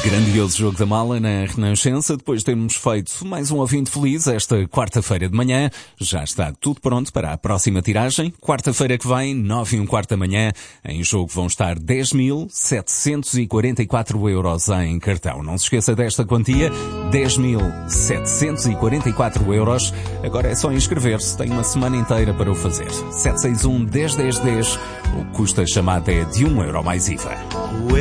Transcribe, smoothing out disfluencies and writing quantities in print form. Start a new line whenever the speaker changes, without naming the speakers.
Grandioso jogo da mala na Renascença. Depois de termos feito mais um ouvinte feliz esta quarta-feira de manhã, já está tudo pronto para a próxima tiragem. Quarta-feira que vem, 9h15 da manhã, em jogo vão estar 10.744 euros em cartão. Não se esqueça desta quantia, 10.744 euros. Agora é só inscrever-se, tem uma semana inteira para o fazer. 761 10 10 10. O custo da chamada é de €1 mais IVA.